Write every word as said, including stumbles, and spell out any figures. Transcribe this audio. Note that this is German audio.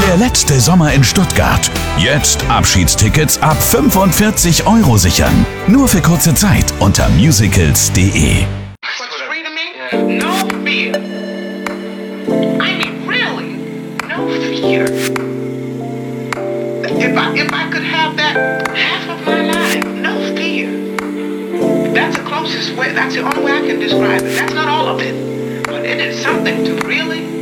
Der letzte Sommer in Stuttgart. Jetzt Abschiedstickets ab fünfundvierzig Euro sichern. Nur für kurze Zeit unter musicals punkt de. No fear. I mean, really, no fear. If I if I could have that half of my life, no fear. That's the closest way. That's the only way I can describe it. That's not all of it, but it is something to really